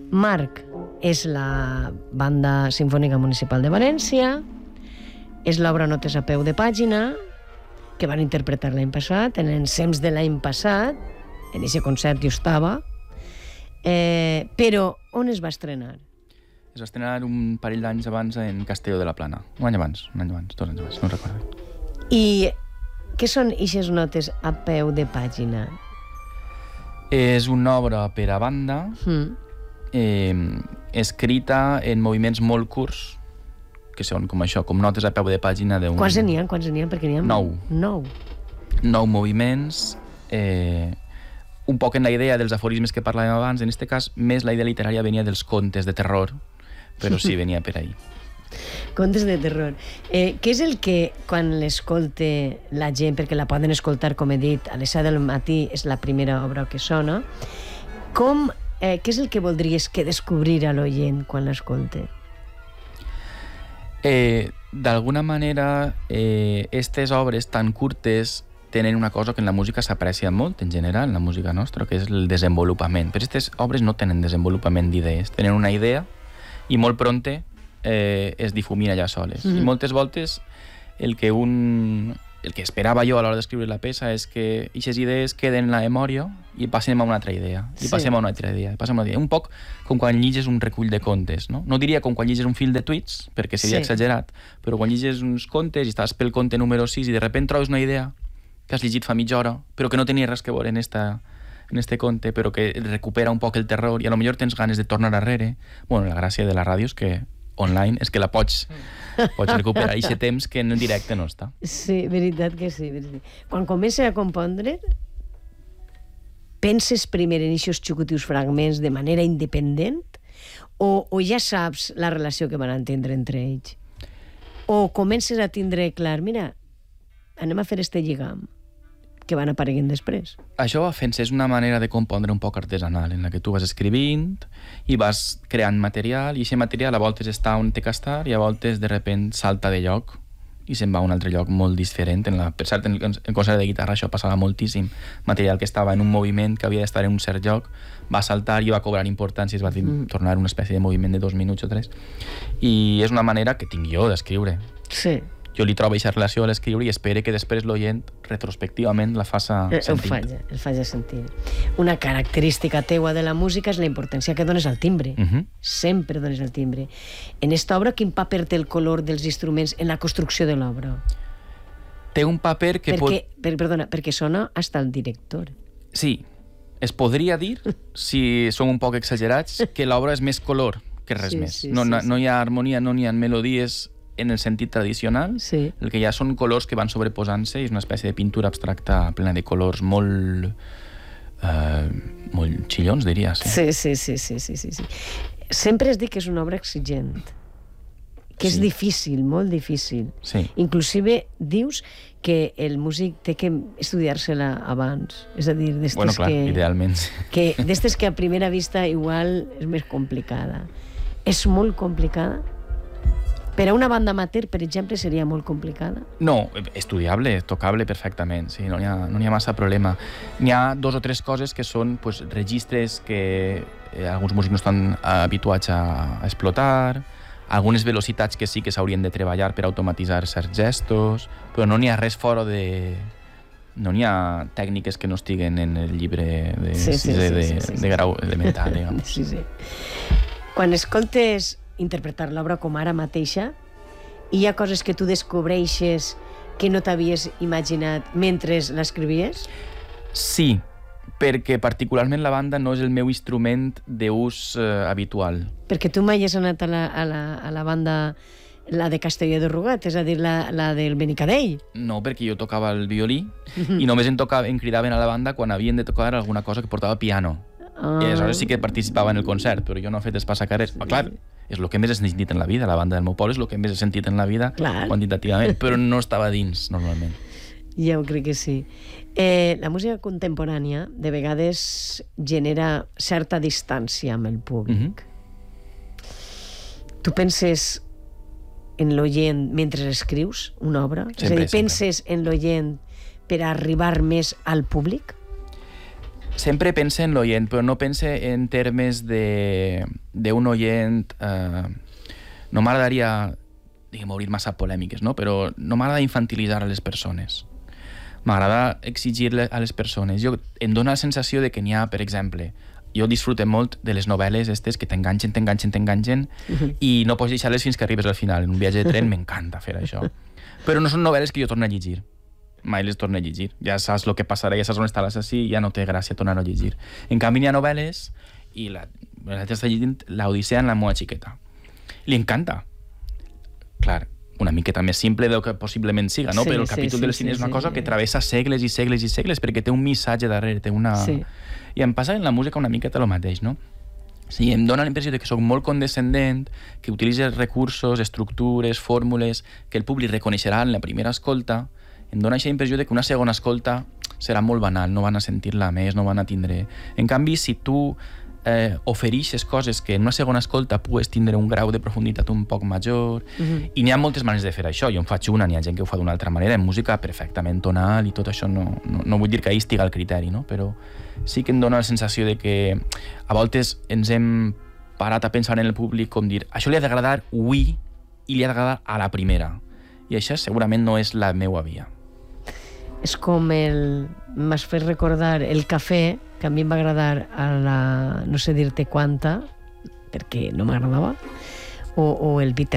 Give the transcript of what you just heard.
Marc és la Banda Simfònica Municipal de València, és l'obra Notes a peu de pàgina, que van interpretar l'any passat, en ensems de l'any passat, en aquest concert jo estava, però on es va estrenar? Es va estrenar un parell d'anys abans en Castelló de la Plana. Un any abans, 2 anys abans, no recordo. I què són eixes notes a peu de pàgina? És una obra per a banda, escrita en moviments molt curts, que són com això, com notes a peu de pàgina d'un... Quants n'hi ha? Perquè n'hi ha 9 moviments, un poc en la idea dels aforismes que parlàvem abans, en aquest cas, més la idea literària venia dels contes de terror, però sí, venia per ahí. Contes de terror. Què és el que, quan l'escolte la gent, perquè la poden escoltar, com he dit, a les 7 del matí és la primera obra que sona, què és el que voldries que descobrira l'oient quan l'escolte? D'alguna manera, aquestes obres tan curtes tenen una cosa que en la música s'aprecia molt, en general, en la música nostra, que és el desenvolupament. Però aquestes obres no tenen desenvolupament d'idees, tenen una idea i molt prompte es difumina allà soles. I moltes voltes el que esperava jo a l'hora d'escriure la peça és que aquestes idees queden en la memòria i passem a una altra idea, i passem a una altra idea, un poc com quan lliges un recull de contes, no? No diria com quan lliges un fil de tuits, perquè seria exagerat, però quan lliges uns contes i estàs pel conte número 6 i de sobte trobes una idea que has llegit fa mitja hora, però que no tenia res que veure en este conte, però que recupera un poc el terror i a lo millor tens ganes de tornar darrere. Bueno, la gràcia de la ràdio és que online és que la pots recuperar aquest temps que en el directe no està. Sí, veritat que sí. Quan comences a compondre, penses primer en aquests xicottius fragments de manera independent o ja saps la relació que van entendre entre ells? O comences a tindre clar, mira, anem a fer este lligam, que van apareguent després. Això va fent-se, és una manera de compondre un poc artesanal, en la que tu vas escrivint i vas creant material, i aquest material a voltes està on té que estar i a voltes de repent salta de lloc i se'n va a un altre lloc molt diferent. Per cert, en el concert de guitarra això passava moltíssim. Material que estava en un moviment que havia d'estar en un cert lloc va saltar i va cobrar importància i es va tornar una espècie de moviment de 2 minuts o 3. I és una manera que tinc jo d'escriure. Sí. Jo li trobo aquesta relació a l'escriure i espero que després l'oient retrospectivament la faça sentint. El faci sentir. Una característica teua de la música és la importància que dones al timbre. Sempre dones al timbre. En esta obra, quin paper té el color dels instruments en la construcció de l'obra? Té un paper que perquè sona hasta el director. Sí. Es podria dir, si som un poc exagerats, que l'obra és més color que res més. No hi ha harmonia, no hi ha melodies en el sentit tradicional, el que hi ha són colors que van sobreposant-se i és una espècie de pintura abstracta plena de colors molt xillons, diria. Sí. Sempre es diu que és una obra exigent, que és difícil, molt difícil. Inclusive dius que el músic té que estudiar-se-la abans, és a dir, idealment. D'estes que a primera vista igual és més complicada. És molt complicada? Per a una banda amateur, per exemple, seria molt complicada? No, estudiable, tocable perfectament, sí, no hi ha massa problema. N'hi ha 2 o 3 coses que són registres que alguns músics no estan habituats a explotar, algunes velocitats que sí que s'haurien de treballar per automatitzar certs gestos, però no n'hi ha res fora de... No n'hi ha tècniques que no estiguen en el llibre de grau elemental, diguem. Sí. Quan escoltes interpretar l'obra com ara mateixa, hi ha coses que tu descobreixes que no t'havies imaginat mentre l'escrivies? Sí, perquè particularment la banda no és el meu instrument d'ús habitual. Perquè tu mai has anat a la banda, la de Castelló de Rugat, és a dir, la del Benicadell? No, perquè jo tocava el violí i només em cridaven a la banda quan havien de tocar alguna cosa que portava piano. I aleshores sí que participava en el concert, però jo no he fet passacarrers. Clar, és el que més he sentit en la vida, la banda del meu poble és el que més he sentit en la vida quantitativament, però no estava dins, normalment. Ja ho crec que sí. La música contemporània de vegades genera certa distància amb el públic. Tu penses en l'oient mentre escrius una obra? És a dir, penses en l'oient per arribar més al públic? Sempre pense en l'oient, però no pense en termes d'un oient... no m'agradaria, diguem, obrir massa polèmiques, no? Però no m'agrada infantilitzar a les persones. M'agrada exigir a les persones. Em dóna la sensació de que n'hi ha, per exemple, jo disfruto molt de les novel·les estes que t'enganxen i no pots deixar-les fins que arribes al final. En un viatge de tren m'encanta fer això. Però no són novel·les que jo torno a llegir. Mai les torno a llegir. Ja saps el que passarà, ja saps on està l'assassí, ja no té gràcia tornar-ho a llegir. En canvi, hi ha novel·les i l'altre està llegint l'Odissea en la meva xiqueta. Li encanta. Clar, una miqueta més simple del que possiblement siga, no? Però el capítol del cine és una cosa que travessa segles i segles i segles perquè té un missatge darrere, té una... I em passa en la música una miqueta el mateix, no? Sí, em dóna la impressió de que soc molt condescendent, que utilitzo recursos, estructures, fórmules, que el públic reconeixerà en la primera escolta. Em dóna aquesta impressió de que una segona escolta serà molt banal, no van a sentir-la més, no van a tindre... En canvi, si tu ofereixes coses que en una segona escolta pugues tindre un grau de profunditat un poc major, i n'hi ha moltes maneres de fer això. Jo en faig una, n'hi ha gent que ho fa d'una altra manera, en música perfectament tonal i tot això, no vull dir que ahí estiga el criteri, no? Però sí que em dóna la sensació de que a voltes ens hem parat a pensar en el públic com dir, això li ha d'agradar avui i li ha d'agradar a la primera. I això segurament no és la meua via. És com m'has fet recordar el cafè, que a mi em va agradar a la no sé dir-te quanta, perquè no m'agradava, o el Bitter